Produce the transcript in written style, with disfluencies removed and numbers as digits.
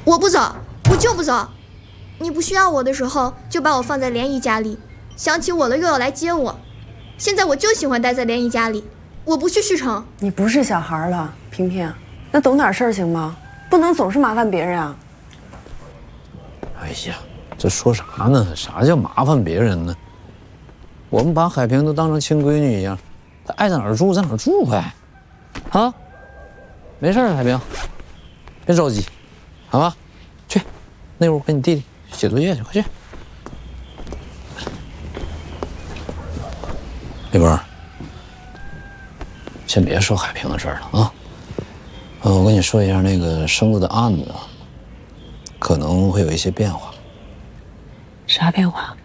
我不走，我就不走。你不需要我的时候，就把我放在莲姨家里，想起我了又要来接我。现在我就喜欢待在莲姨家里，我不去旭城。 你不是小孩了，萍萍，那懂点事儿行吗？不能总是麻烦别人啊。 哎呀，这说啥呢？啥叫麻烦别人呢？我们把海平都当成亲闺女一样，她爱在哪儿住在哪儿住呗。啊，没事，海平，别着急，好吧？去，那屋跟你弟弟写作业去，快去。丽波，先别说海平的事儿了啊。我跟你说一下那个生子的案子啊，可能会有一些变化。 啥变化？